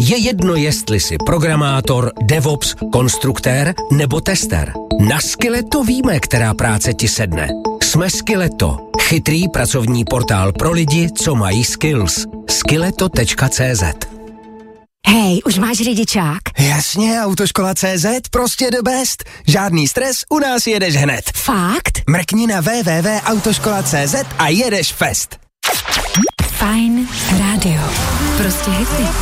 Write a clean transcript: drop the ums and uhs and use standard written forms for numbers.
Je jedno, jestli jsi programátor, DevOps, konstruktér nebo tester. Na Skilleto víme, která práce ti sedne. Jsme Skilleto, chytrý pracovní portál pro lidi, co mají skills. Skilleto.cz. Hej, už máš řidičák? Jasně, Autoškola.cz, prostě the best. Žádný stres, u nás jedeš hned. Fakt? Mrkni na www.autoškola.cz a jedeš fest. Fajn rádio. Prostě hity.